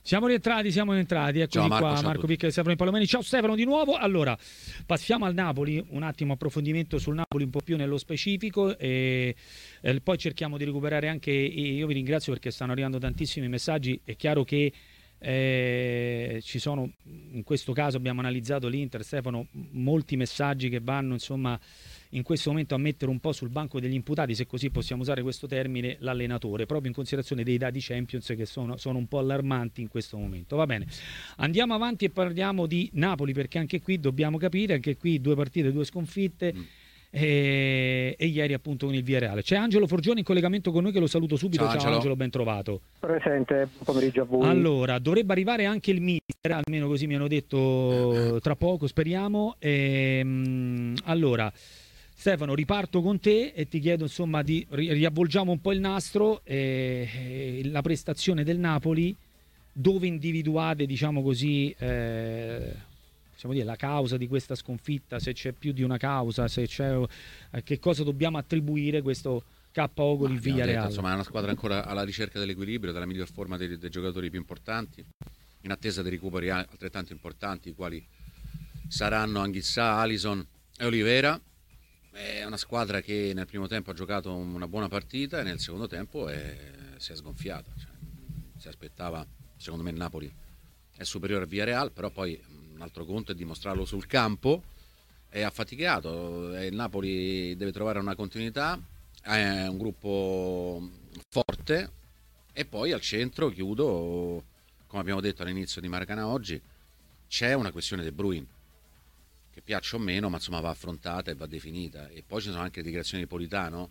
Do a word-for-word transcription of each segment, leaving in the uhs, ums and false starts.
Siamo rientrati, siamo rientrati, eccoci ciao Marco, qua, ciao Marco Picca e Stefano Palomeni. Ciao Stefano di nuovo. Allora, passiamo al Napoli, un attimo approfondimento sul Napoli un po' più nello specifico e, e poi cerchiamo di recuperare anche, io vi ringrazio perché stanno arrivando tantissimi messaggi, è chiaro che eh, ci sono, in questo caso abbiamo analizzato l'Inter, Stefano, molti messaggi che vanno insomma in questo momento a mettere un po' sul banco degli imputati, se così possiamo usare questo termine, l'allenatore, proprio in considerazione dei dati Champions che sono, sono un po' allarmanti in questo momento. Va bene, andiamo avanti e parliamo di Napoli, perché anche qui dobbiamo capire, anche qui due partite, due sconfitte. Mm. E, e ieri appunto con il Villarreal. C'è Angelo Forgione in collegamento con noi che lo saluto subito. Ciao, Ciao Angelo. Angelo, ben trovato. Presente, buon pomeriggio a voi. Allora, dovrebbe arrivare anche il mister, almeno così mi hanno detto tra poco, speriamo. E, allora, Stefano, riparto con te e ti chiedo insomma di riavvolgiamo un po' il nastro, eh, la prestazione del Napoli, dove individuate, diciamo così, eh, possiamo dire la causa di questa sconfitta, se c'è più di una causa, se c'è eh, che cosa dobbiamo attribuire questo K O con il Villarreal. Insomma, è una squadra ancora alla ricerca dell'equilibrio, della miglior forma dei, dei giocatori più importanti, in attesa di recuperi altrettanto importanti, quali saranno Anghissà, Alisson e Olivera. È una squadra che nel primo tempo ha giocato una buona partita e nel secondo tempo è, si è sgonfiata. Cioè, si aspettava, secondo me il Napoli è superiore al Villarreal, però poi un altro conto è dimostrarlo sul campo. È affaticato, il Napoli deve trovare una continuità, è un gruppo forte e poi al centro, chiudo, come abbiamo detto all'inizio di Maracanã oggi, c'è una questione De Bruyne, che piaccia o meno, ma insomma va affrontata e va definita. E poi ci sono anche le dichiarazioni di Politano,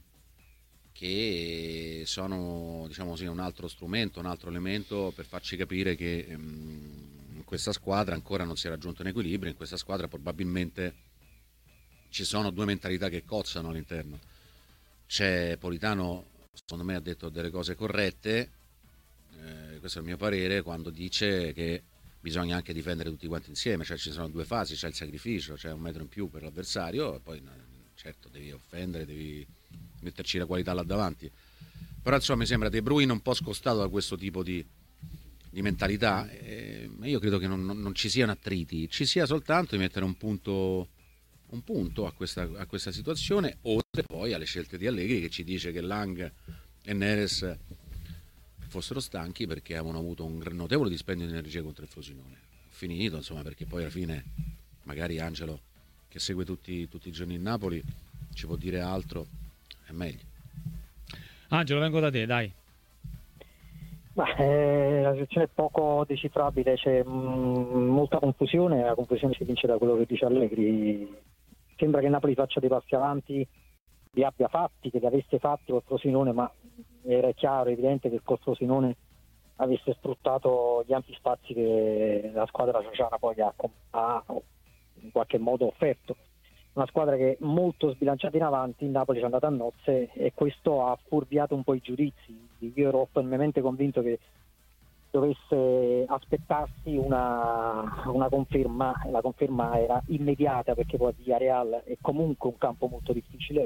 che sono, diciamo così, un altro strumento, un altro elemento per farci capire che um, in questa squadra ancora non si è raggiunto un equilibrio, in questa squadra probabilmente ci sono due mentalità che cozzano all'interno. C'è Politano, secondo me ha detto delle cose corrette, eh, questo è il mio parere, quando dice che bisogna anche difendere tutti quanti insieme, cioè ci sono due fasi, c'è il sacrificio, c'è un metro in più per l'avversario e poi certo devi offendere, devi metterci la qualità là davanti, però insomma mi sembra De Bruyne un po' scostato da questo tipo di, di mentalità, e io credo che non, non, non ci siano attriti, ci sia soltanto di mettere un punto, un punto a, questa, a questa situazione, oltre poi alle scelte di Allegri che ci dice che Lang e Neres fossero stanchi perché avevano avuto un notevole dispendio di energia contro il Frosinone. Finito, insomma, perché poi alla fine magari Angelo, che segue tutti, tutti i giorni in Napoli, ci può dire altro, è meglio. Angelo, vengo da te, dai. Ma, eh, la situazione è poco decifrabile, c'è mh, molta confusione, la confusione si vince da quello che dice Allegri. Sembra che Napoli faccia dei passi avanti, li abbia fatti, che li avesse fatti col Frosinone, ma era chiaro, evidente che il col Frosinone avesse sfruttato gli ampi spazi che la squadra ciociana poi ha, ha in qualche modo offerto. Una squadra che è molto sbilanciata in avanti, il Napoli ci è andata a nozze e questo ha fuorviato un po' i giudizi. Io ero fermamente convinto che dovesse aspettarsi una, una conferma, e la conferma era immediata perché poi Villarreal è comunque un campo molto difficile,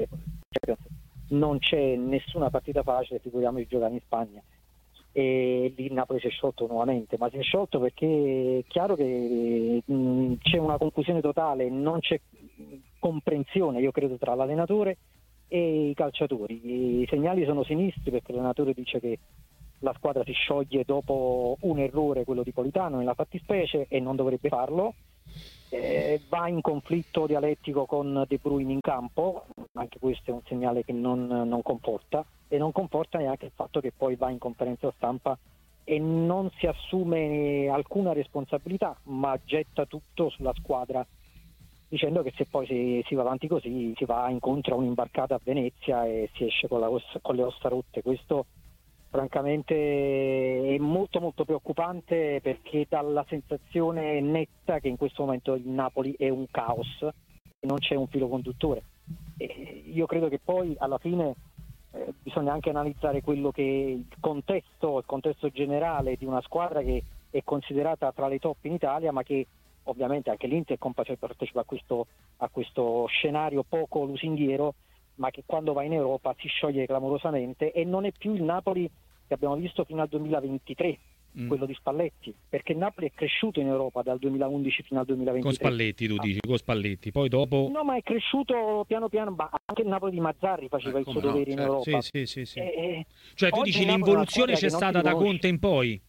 non c'è nessuna partita facile, figuriamoci giocare in Spagna, e lì il Napoli si è sciolto nuovamente, ma si è sciolto perché è chiaro che mh, c'è una confusione totale, non c'è comprensione, io credo, tra l'allenatore e i calciatori. I segnali sono sinistri perché l'allenatore dice che la squadra si scioglie dopo un errore, quello di Politano nella fattispecie, e non dovrebbe farlo. Eh, va in conflitto dialettico con De Bruyne in campo, anche questo è un segnale che non, non comporta, e non comporta neanche il fatto che poi va in conferenza stampa e non si assume alcuna responsabilità, ma getta tutto sulla squadra, dicendo che se poi si, si va avanti così si va incontro a un'imbarcata a Venezia e si esce con, la, con le ossa rotte. Questo francamente è molto molto preoccupante, perché dà la sensazione netta che in questo momento il Napoli è un caos e non c'è un filo conduttore. E io credo che poi alla fine eh, bisogna anche analizzare quello che è il contesto, il contesto generale di una squadra che è considerata tra le top in Italia, ma che ovviamente anche l'Inter partecipa a questo, a questo scenario poco lusinghiero, ma che quando va in Europa si scioglie clamorosamente e non è più il Napoli che abbiamo visto fino al duemilaventitré, mm. quello di Spalletti, perché il Napoli è cresciuto in Europa dal duemilaundici fino al duemilaventitré. Con Spalletti tu dici, con Spalletti, poi dopo... No, ma è cresciuto piano piano, ma anche il Napoli di Mazzarri faceva eh, il suo no, dovere certo. in Europa. Sì, sì, sì, sì. E, cioè tu dici l'involuzione c'è stata da Conte in poi?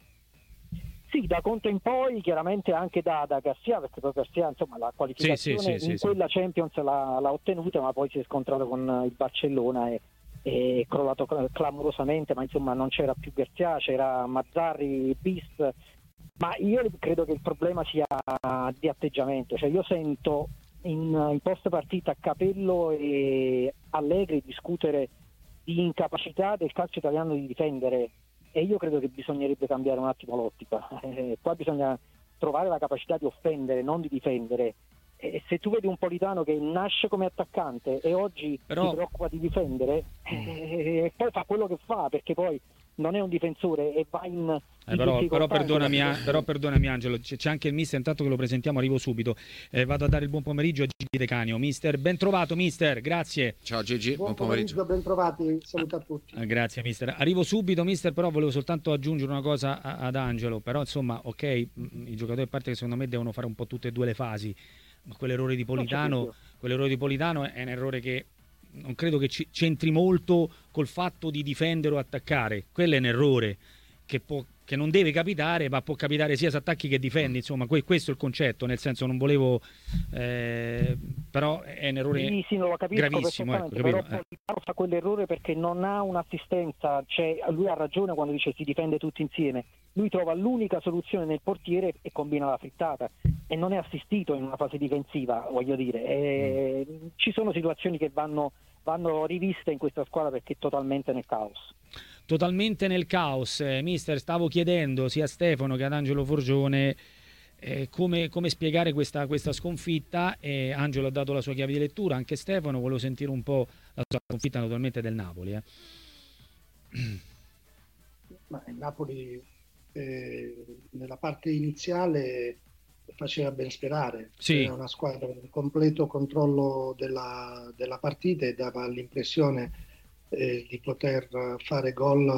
Sì, da Conte in poi, chiaramente anche da, da Garcia, perché poi Garcia insomma la qualificazione sì, sì, sì, in sì, quella sì. Champions l'ha, l'ha ottenuta, ma poi si è scontrato con il Barcellona e è crollato clamorosamente, ma insomma non c'era più Garcia, c'era Mazzarri bis, ma io credo che il problema sia di atteggiamento, cioè io sento in, in post partita Capello e Allegri discutere di incapacità del calcio italiano di difendere, e io credo che bisognerebbe cambiare un attimo l'ottica. Eh, qua bisogna trovare la capacità di offendere, non di difendere. E se tu vedi un Politano che nasce come attaccante e oggi Però... si preoccupa di difendere, eh, e poi fa quello che fa, perché poi non è un difensore e va in, eh, però, però, perdonami, però perdonami Angelo, c'è, c'è anche il mister, intanto che lo presentiamo arrivo subito, eh, vado a dare il buon pomeriggio a Gigi De Canio. Mister, ben trovato mister, grazie. Ciao Gigi, buon, buon pomeriggio. pomeriggio, ben trovati, saluto a tutti. Ah, grazie mister, arrivo subito mister, però volevo soltanto aggiungere una cosa a, ad Angelo, però insomma ok, i giocatori a parte che secondo me devono fare un po' tutte e due le fasi, ma quell'errore di Politano, quell'errore di Politano è un errore che non credo che ci c'entri molto col fatto di difendere o attaccare. Quello è un errore che, può, che non deve capitare, ma può capitare sia se attacchi che difendi, insomma que- questo è il concetto, nel senso non volevo eh, però è un errore sì, sì, non lo capisco gravissimo, ecco, però capito? Politano eh. fa quell'errore perché non ha un'assistenza, cioè lui ha ragione quando dice si difende tutti insieme, lui trova l'unica soluzione nel portiere e combina la frittata e non è assistito in una fase difensiva, voglio dire, e mm. ci sono situazioni che vanno, vanno riviste in questa squadra perché è totalmente nel caos. Totalmente nel caos, eh, mister, stavo chiedendo sia a Stefano che ad Angelo Forgione eh, come, come spiegare questa, questa sconfitta, e Angelo ha dato la sua chiave di lettura, anche Stefano volevo sentire un po' la sua sconfitta naturalmente del Napoli. Eh. Ma il Napoli eh, nella parte iniziale faceva ben sperare, sì. Era una squadra in completo controllo della, della partita e dava l'impressione eh, di poter fare gol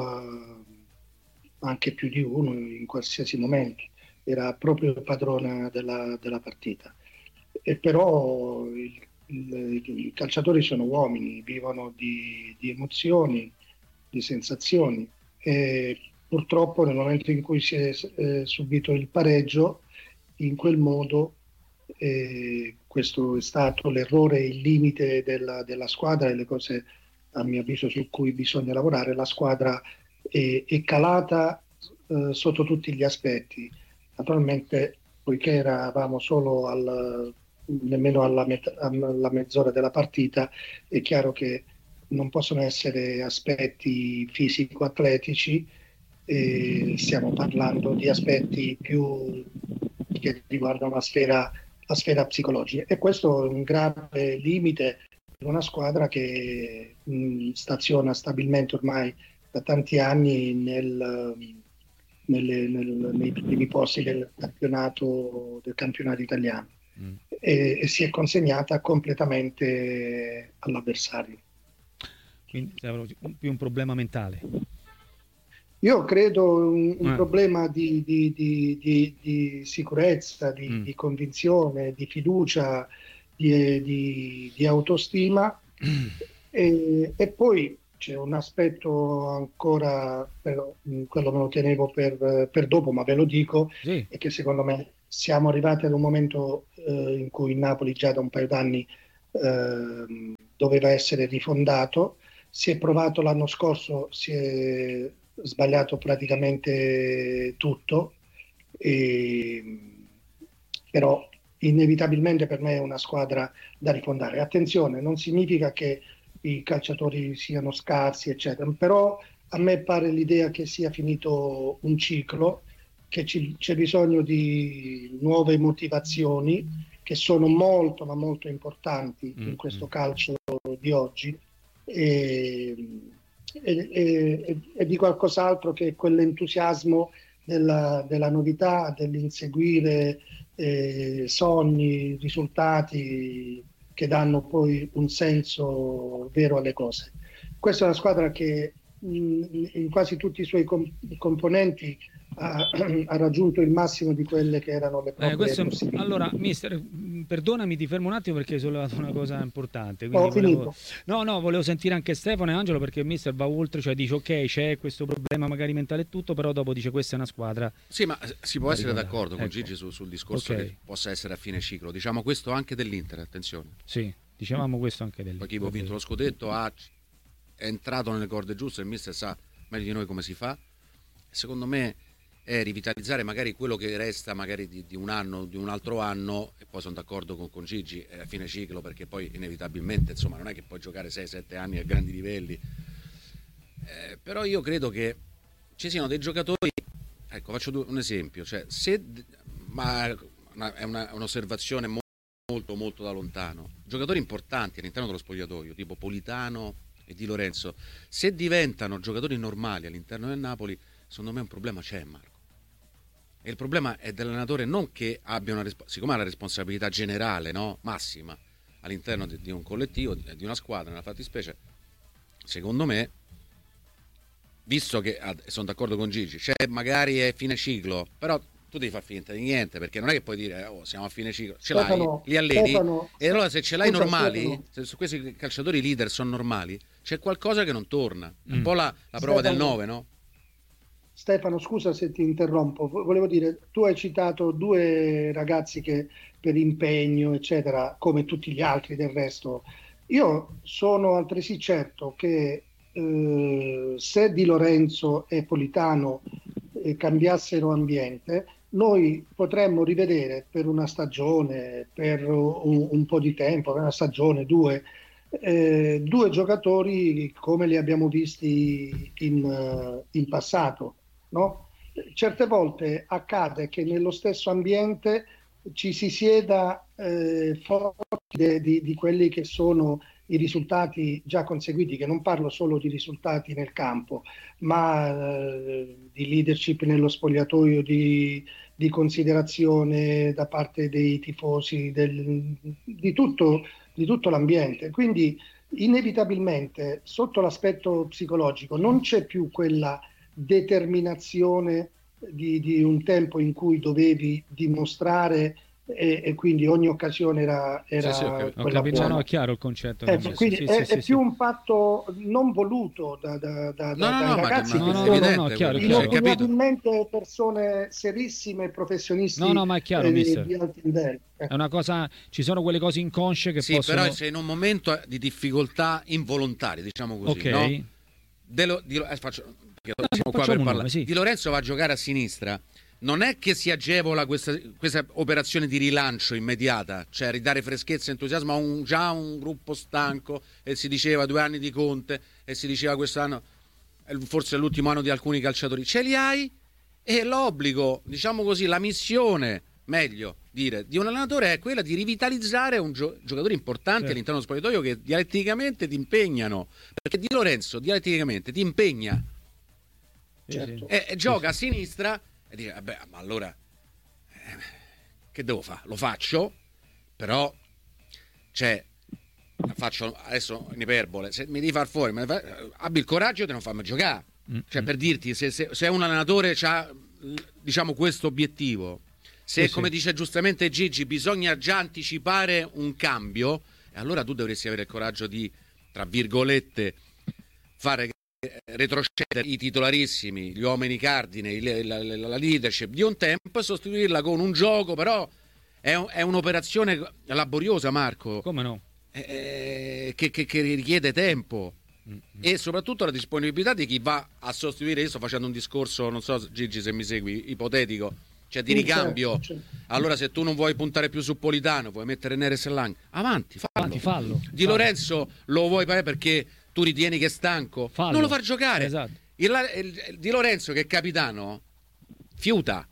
anche più di uno in qualsiasi momento, era proprio il padrone della, della partita. E però il, il, i calciatori sono uomini, vivono di, di emozioni, di sensazioni, e purtroppo nel momento in cui si è eh, subito il pareggio in quel modo, eh, questo è stato l'errore, il limite della, della squadra e le cose a mio avviso su cui bisogna lavorare. La squadra è, è calata eh, sotto tutti gli aspetti, naturalmente poiché eravamo solo al, nemmeno alla, met- alla mezz'ora della partita, è chiaro che non possono essere aspetti fisico-atletici, eh, stiamo parlando di aspetti più che riguardano la sfera, la sfera psicologica, e questo è un grave limite per una squadra che mh, staziona stabilmente ormai da tanti anni nel, nelle, nel, nei primi posti del campionato, del campionato italiano mm. e, e si è consegnata completamente all'avversario. Quindi è più un problema mentale. Io credo un, un eh. problema di, di, di, di, di sicurezza, di, mm. di convinzione, di fiducia, di, di, di autostima mm. e, e poi c'è un aspetto ancora, però, quello me lo tenevo per, per dopo, ma ve lo dico, sì. è che secondo me siamo arrivati ad un momento eh, in cui il Napoli già da un paio d'anni eh, doveva essere rifondato. Si è provato l'anno scorso, si è sbagliato praticamente tutto, e, però inevitabilmente per me è una squadra da rifondare. Attenzione, non significa che i calciatori siano scarsi, eccetera, però a me pare l'idea che sia finito un ciclo, che ci, c'è bisogno di nuove motivazioni che sono molto ma molto importanti in questo calcio di oggi. E, e, e, e di qualcos'altro che quell'entusiasmo della, della novità, dell'inseguire eh, sogni, risultati che danno poi un senso vero alle cose. Questa è una squadra che mh, in quasi tutti i suoi com- componenti ha, ha raggiunto il massimo di quelle che erano le proprie eh, questo, possibilità. allora, mister, perdonami, ti fermo un attimo perché hai sollevato una cosa importante. Ho volevo, finito. no, no, volevo sentire anche Stefano e Angelo, perché il mister va oltre, cioè dice ok, c'è questo problema magari mentale e tutto, però dopo dice questa è una squadra. Sì, ma si può essere ricordare. d'accordo con Ecco. Gigi su, sul discorso Ok. che possa essere a fine ciclo. Diciamo questo anche dell'Inter, attenzione. Sì, dicevamo questo anche del Poi chi ha vinto lo scudetto ha, è entrato nelle corde giuste, il mister sa meglio di noi come si fa. Secondo me è rivitalizzare magari quello che resta magari di, di un anno, di un altro anno, e poi sono d'accordo con, con Gigi, è a fine ciclo, perché poi inevitabilmente insomma non è che puoi giocare sei sette anni a grandi livelli, eh, però io credo che ci siano dei giocatori, ecco faccio un esempio, cioè se, ma una, è una, un'osservazione molto molto da lontano, giocatori importanti all'interno dello spogliatoio tipo Politano e Di Lorenzo, se diventano giocatori normali all'interno del Napoli, secondo me un problema c'è, Marco. E il problema è dell'allenatore, non che abbia una siccome ha la responsabilità generale, no? Massima all'interno di, di un collettivo, di, di una squadra, nella fattispecie, secondo me, visto che ah, sono d'accordo con Gigi, c'è magari è fine ciclo, però tu devi far finta di niente, perché non è che puoi dire oh, siamo a fine ciclo, ce Stefano, l'hai, li alleni, Stefano, e allora se ce l'hai scusa, normali, Stefano. se su questi calciatori leader sono normali, c'è qualcosa che non torna. È un Mm. po' la, la prova Stefano, del nove, no? Stefano, scusa se ti interrompo, volevo dire, tu hai citato due ragazzi che per impegno, eccetera, come tutti gli altri del resto. Io sono altresì certo che eh, se Di Lorenzo e Politano eh, cambiassero ambiente, noi potremmo rivedere per una stagione, per un, un po' di tempo, per una stagione, due, eh, due giocatori come li abbiamo visti in, uh, in passato. No? Certe volte accade che nello stesso ambiente ci si sieda eh, forti de, di, di quelli che sono i risultati già conseguiti, che non parlo solo di risultati nel campo, ma eh, di leadership nello spogliatoio, di, di considerazione da parte dei tifosi, del, di, tutto, di tutto l'ambiente. Quindi inevitabilmente sotto l'aspetto psicologico non c'è più quella determinazione di, di un tempo in cui dovevi dimostrare e, e quindi ogni occasione era, era Sì, sì, ho capito. Ho quella capito, no, buona. no, è chiaro il concetto. Eh, che hai quindi messo. è, Sì, è sì, più sì, un fatto non voluto da, da, da, No, no, dai no, ma- ragazzi ma- che no, no, sono no, no, chiaro, evidente, chiaro. hai capito? inopinabilmente persone serissime, professionisti No, no, ma è chiaro, eh, mister. di alti livelli. Eh. È una cosa, ci sono quelle cose inconsce che Sì, possono. però sei in un momento di difficoltà involontaria, diciamo così, Ok. no? De Lo- di Lo- eh, faccio, perché siamo qua facciamo per un parlare. nome, sì. Di Lorenzo va a giocare a sinistra. Non è che si agevola questa, questa operazione di rilancio immediata, cioè ridare freschezza e entusiasmo a un, già un gruppo stanco, e si diceva due anni di Conte e si diceva quest'anno forse è l'ultimo anno di alcuni calciatori. Ce li hai e l'obbligo, diciamo così, la missione, meglio dire, di un allenatore è quella di rivitalizzare un gio- giocatori importanti Sì. all'interno dello spogliatoio che dialetticamente ti impegnano, perché Di Lorenzo dialetticamente ti impegna Sì, Certo. sì. e, e gioca a sinistra e dice vabbè, ma allora eh, che devo fare? Lo faccio, però cioè faccio adesso un'iperbole, se mi devi far fuori, me ne fai- abbi il coraggio di non farmi giocare. Mm, Cioè, mm. per dirti, se, se, se un allenatore ha, diciamo, questo obiettivo, se, Sì, come sì. dice giustamente Gigi, bisogna già anticipare un cambio, e allora tu dovresti avere il coraggio di, tra virgolette, fare eh, retrocedere i titolarissimi, gli uomini cardine, il- la, la- la leadership di un tempo e sostituirla con un gioco, però è, un- è un'operazione laboriosa, Marco, Come no? eh, che, che- che richiede tempo. Mm, mm. E soprattutto la disponibilità di chi va a sostituire. Io sto facendo un discorso, non so Gigi se mi segui, ipotetico, cioè di Sì, ricambio. certo, certo. Allora se tu non vuoi puntare più su Politano, vuoi mettere Neres e Lang, avanti, fallo. Avanti, fallo. Di Lorenzo lo vuoi fare perché tu ritieni che è stanco? Fallo. Non lo far giocare. Esatto. Il, il- il- Di Lorenzo che è capitano fiuta,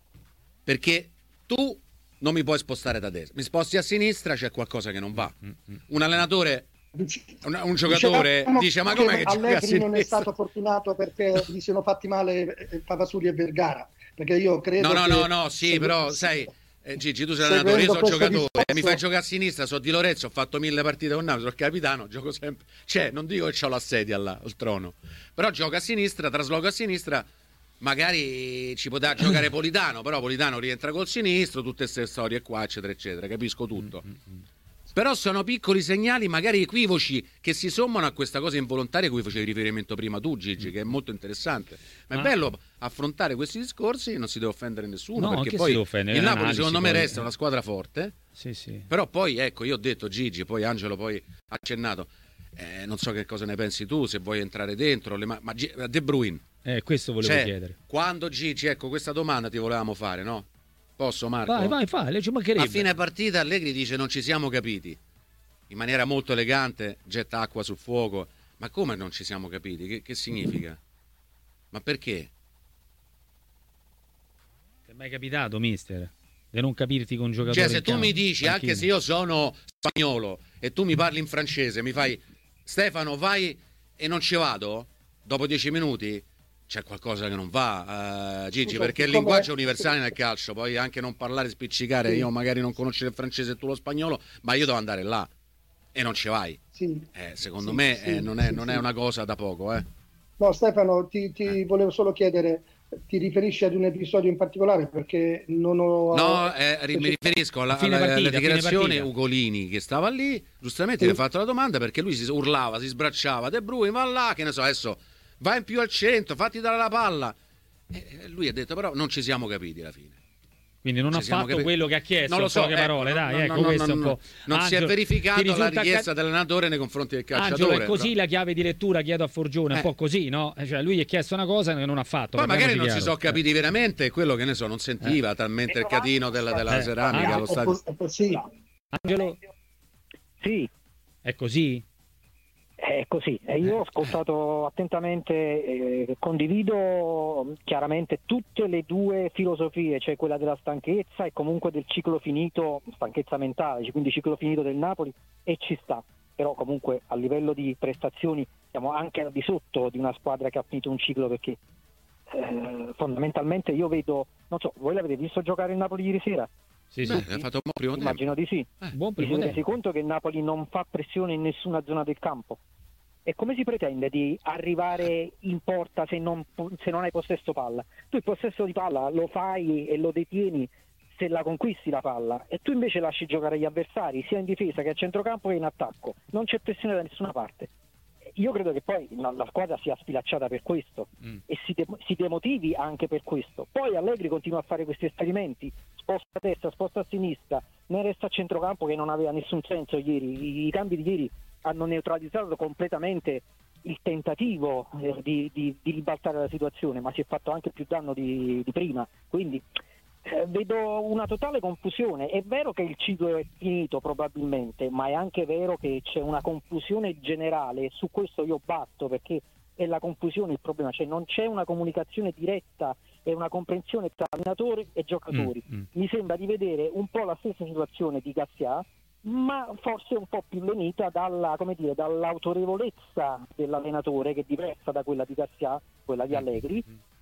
perché tu non mi puoi spostare da destra, mi sposti a sinistra, c'è qualcosa che non va. Mm, mm. Un allenatore, Dici- un, un giocatore diciamo dice ma com'è che gioca a Allegri non è sinistra? stato fortunato perché gli siano fatti male eh, Pavasuri e Vergara, perché io credo No, no, che no, no, sì, se- però se- sai, eh, Gigi, tu sei seguendo allenatore, io sono questo giocatore, discorso- mi fai giocare a sinistra, so Di Lorenzo, ho fatto mille partite con Napoli, sono il capitano, gioco sempre, cioè non dico che ho la sedia là, al trono, però gioco a sinistra, trasloco a sinistra magari ci potrà giocare Politano, però Politano rientra col sinistro, tutte queste storie qua, eccetera, eccetera, capisco tutto. Mm-hmm. Però sono piccoli segnali, magari equivoci, che si sommano a questa cosa involontaria a cui facevi riferimento prima tu, Gigi, che è molto interessante. Ma è ah. bello affrontare questi discorsi, non si deve offendere nessuno, no, perché poi il Napoli secondo me poi... resta una squadra forte. Sì, sì. Però poi, ecco, io ho detto Gigi, poi Angelo poi ha accennato, eh, non so che cosa ne pensi tu, se vuoi entrare dentro, le ma, ma De Bruyne. Eh, questo volevo cioè, chiedere. Quando Gigi, ecco, questa domanda ti volevamo fare, no? Posso, Marco? Vai, vai, fai, ci mancherebbe. A fine partita Allegri dice non ci siamo capiti. In maniera molto elegante, getta acqua sul fuoco. Ma come non ci siamo capiti? Che, che significa? Ma perché? Ti è mai capitato, mister, di non capirti con un giocatore? Cioè, se tu mi dici, panchina, anche se io sono spagnolo e tu mi parli in francese, mi fai Stefano, vai e non ci vado? Dopo dieci minuti c'è qualcosa che non va, uh, Gigi, perché il linguaggio è universale nel calcio. Poi anche non parlare, spiccicare, io magari non conoscere il francese e tu lo spagnolo, ma io devo andare là e non ci vai. Sì. Eh, secondo sì, me sì, eh, non, è, sì, non sì. è una cosa da poco. Eh. No, Stefano, ti, ti eh. volevo solo chiedere, ti riferisci ad un episodio in particolare? Perché non ho... No, eh, mi riferisco alla, alla, partita, alle dichiarazioni Ugolini, che stava lì, giustamente sì. gli ha fatto la domanda, perché lui si urlava, si sbracciava, De Bruyne va là, che ne so, adesso vai in più al centro, fatti dare la palla. E lui ha detto però non ci siamo capiti alla fine. Quindi non ci ha fatto capiti. quello che ha chiesto, non lo so, poche ecco, parole, dai, no, ecco, no, questo no, un po'. Non Angelo, si è verificata la richiesta ca... dell'allenatore nei confronti del calciatore. Angelo, è così però. La chiave di lettura, chiedo a Forgione, eh. un po' così, no? Cioè lui gli ha chiesto una cosa che non ha fatto. Poi magari non chiaro. si sono capiti veramente, quello che ne so, non sentiva eh. talmente il catino della, della eh. ceramica allo stadio. Sì. Angelo? Sì. È così? È così, e io ho ascoltato attentamente, eh, condivido chiaramente tutte le due filosofie, cioè quella della stanchezza e comunque del ciclo finito, stanchezza mentale, quindi ciclo finito del Napoli, e ci sta, però comunque a livello di prestazioni siamo anche al di sotto di una squadra che ha finito un ciclo, perché eh, fondamentalmente io vedo, non so, voi l'avete visto giocare il Napoli ieri sera? Sì, sì. Beh, ha fatto un buon primo tempo. Immagino di sì. Eh, buon Vi primo rendete conto che il Napoli non fa pressione in nessuna zona del campo? E come si pretende di arrivare in porta se non, se non hai possesso palla? Tu il possesso di palla lo fai e lo detieni se la conquisti la palla, e tu invece lasci giocare gli avversari sia in difesa che a centrocampo che in attacco. Non c'è pressione da nessuna parte. Io credo che poi la, la squadra sia sfilacciata per questo mm. e si, de- si demotivi anche per questo. Poi Allegri continua a fare questi esperimenti, sposta a destra, sposta a sinistra, ne resta a centrocampo, che non aveva nessun senso ieri. I, i cambi di ieri hanno neutralizzato completamente il tentativo eh, di, di, di ribaltare la situazione, ma si è fatto anche più danno di, di prima. Quindi eh, vedo una totale confusione. È vero che il ciclo è finito probabilmente, ma è anche vero che c'è una confusione generale. Su questo io batto, perché è la confusione il problema, cioè non c'è una comunicazione diretta e una comprensione tra allenatore e giocatori. Mm, mm. Mi sembra di vedere un po' la stessa situazione di Garcia, ma forse un po' più lenita dalla, come dire, dall'autorevolezza dell'allenatore, che è diversa da quella di Garcia, quella di Allegri,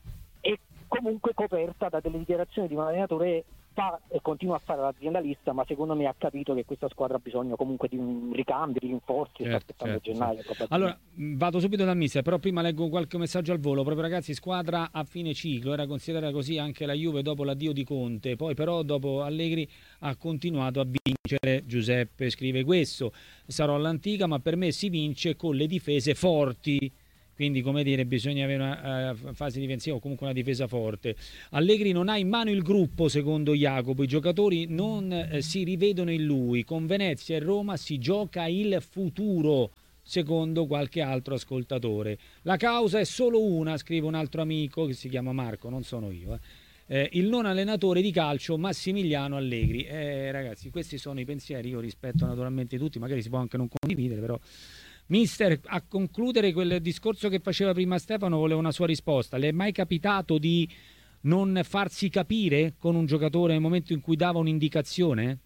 e comunque coperta da delle dichiarazioni di un allenatore fa e continua a fare l'aziendalista, ma secondo me ha capito che questa squadra ha bisogno comunque di un ricambio, di rinforzi, certo, sta aspettando certo, gennaio. Certo. Allora vado subito dal mister, però prima leggo qualche messaggio al volo. Proprio ragazzi, squadra a fine ciclo, era considerata così anche la Juve dopo l'addio di Conte, poi però dopo Allegri ha continuato a vincere. Giuseppe scrive questo: sarò all'antica, ma per me si vince con le difese forti. Quindi, come dire, bisogna avere una uh, fase difensiva o comunque una difesa forte. Allegri non ha in mano il gruppo, secondo Jacopo. I giocatori non eh, si rivedono in lui. Con Venezia e Roma si gioca il futuro, secondo qualche altro ascoltatore. La causa è solo una, scrive un altro amico che si chiama Marco, non sono io. Eh. Eh, il non allenatore di calcio Massimiliano Allegri. Eh, ragazzi, questi sono i pensieri. Io rispetto naturalmente tutti, magari si può anche non condividere, però... Mister, a concludere quel discorso che faceva prima Stefano, volevo una sua risposta. Le è mai capitato di non farsi capire con un giocatore nel momento in cui dava un'indicazione?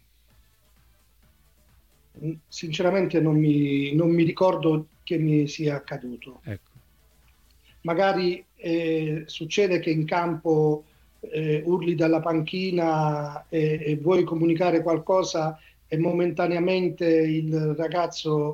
Sinceramente non mi, non mi ricordo che mi sia accaduto. Ecco. Magari eh, succede che in campo eh, urli dalla panchina e, e vuoi comunicare qualcosa e momentaneamente il ragazzo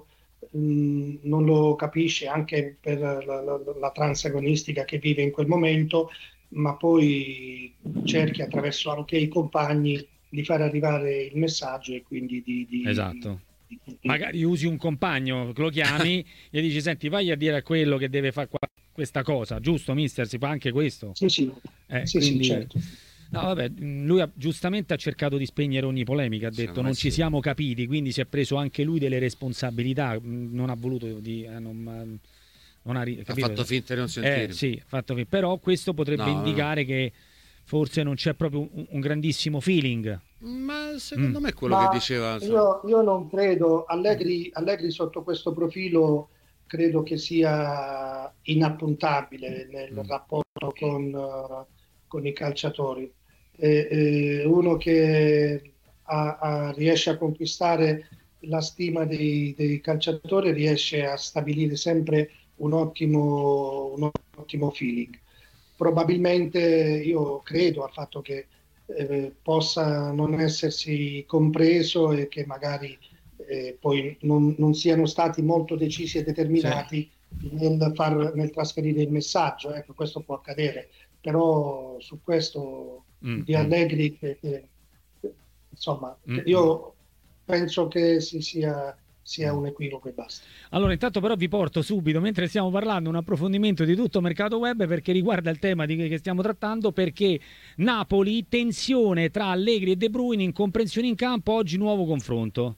mh, non lo capisce anche per la, la, la trans agonistica che vive in quel momento, ma poi cerchi attraverso anche i compagni di far arrivare il messaggio e quindi di... di esatto. di, di, Magari usi un compagno, lo chiami e gli dici senti vai a dire a quello che deve fare questa cosa, giusto mister? Si fa anche questo? Sì, sì, eh, sì, quindi... sì, certo. No, vabbè, lui ha, giustamente ha cercato di spegnere ogni polemica, ha detto non ci siamo capiti, quindi si è preso anche lui delle responsabilità, non ha voluto di... Eh, non, non ha, ha fatto finta di non sentire. Eh, sì, fatto finta. Però questo potrebbe no, indicare no. che forse non c'è proprio un, un grandissimo feeling. Ma secondo mm. me è quello Ma che diceva... Io, io non credo, Allegri, Allegri sotto questo profilo credo che sia inappuntabile nel mm. rapporto con, uh, con i calciatori. È, è uno che ha, ha, riesce a conquistare la stima dei, dei calciatori, riesce a stabilire sempre un ottimo, un ottimo feeling. Probabilmente io credo al fatto che eh, possa non essersi compreso e che magari eh, poi non, non siano stati molto decisi e determinati sì. nel, far, nel trasferire il messaggio. Ecco, questo può accadere, però su questo mm. di Allegri che, che, insomma mm. io penso che si sia sia un equivoco e basta. Allora intanto però vi porto subito, mentre stiamo parlando, un approfondimento di tutto mercato web perché riguarda il tema di che stiamo trattando, perché Napoli, tensione tra Allegri e De Bruyne, incomprensioni in campo, oggi nuovo confronto.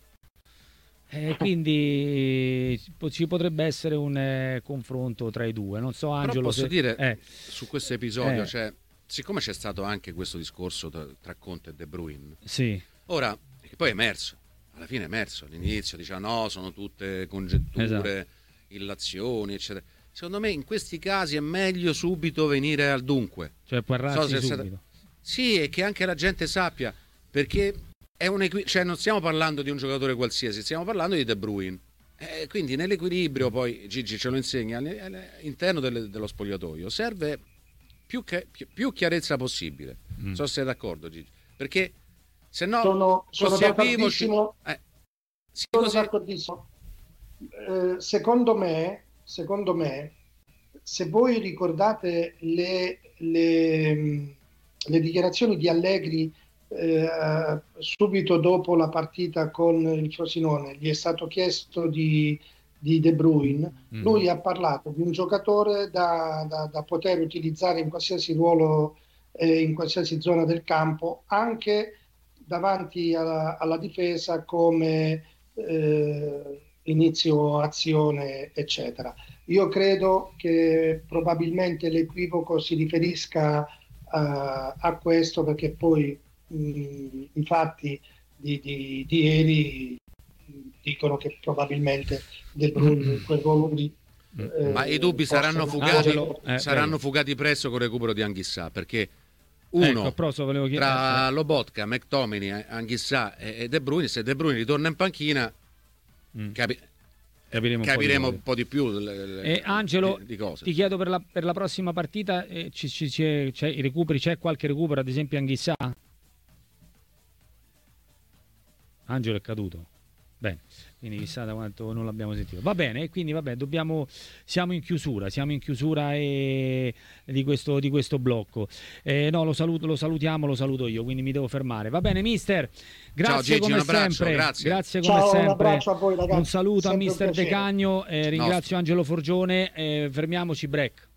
Eh, quindi ci potrebbe essere un eh, confronto tra i due, non so Angelo. Però posso se... dire eh. su questo episodio, eh. cioè, siccome c'è stato anche questo discorso tra, tra Conte e De Bruyne, sì. ora, che poi è emerso, alla fine è emerso, all'inizio diceva no, sono tutte congetture, esatto. illazioni, eccetera. Secondo me in questi casi è meglio subito venire al dunque. Cioè parlarsi so subito. Stata... Sì, e che anche la gente sappia, perché è un equi... cioè non stiamo parlando di un giocatore qualsiasi, stiamo parlando di De Bruyne. Eh, quindi nell'equilibrio, poi Gigi ce lo insegna, all'interno delle, dello spogliatoio, serve più, che, più, più chiarezza possibile. Non mm. so se sei d'accordo Gigi, perché se no sono, sono d'accordissimo, eh, sì, sono così... d'accordissimo. Eh, secondo me secondo me se voi ricordate le, le, le dichiarazioni di Allegri eh, subito dopo la partita con il Frosinone, gli è stato chiesto di, di De Bruyne, mm. lui ha parlato di un giocatore da, da, da poter utilizzare in qualsiasi ruolo, eh, in qualsiasi zona del campo, anche davanti alla, alla difesa come eh, inizio azione eccetera. Io credo che probabilmente l'equivoco si riferisca uh, a questo, perché poi mh, i fatti di, di, di ieri dicono che probabilmente De Bruyne in quel ruolo lì eh, ma i dubbi saranno fugati, eh, saranno fugati presto con il recupero di Anghissà, perché uno ecco, tra Lobotka, McTominay, Anghissà e De Bruyne, se De Bruyne ritorna in panchina mm. capi- capiremo, un, capiremo po un po' di più le, le, eh, Angelo, di, di cose. Ti chiedo per la, per la prossima partita eh, ci, ci, c'è, c'è i recuperi, c'è qualche recupero, ad esempio Anghissà? Angelo è caduto. Bene, quindi chissà da quanto non l'abbiamo sentito. Va bene, quindi vabbè, dobbiamo siamo in chiusura, siamo in chiusura e, di questo di questo blocco. Eh, no, lo saluto, lo salutiamo, lo saluto io, quindi mi devo fermare. Va bene, mister. Grazie. Ciao, Gigi, come un abbraccio, sempre. Grazie. Grazie come Ciao, sempre. Un abbraccio a voi, ragazzi. Un saluto sempre a mister De Cagno, eh, ringrazio Angelo Forgione, eh, fermiamoci break.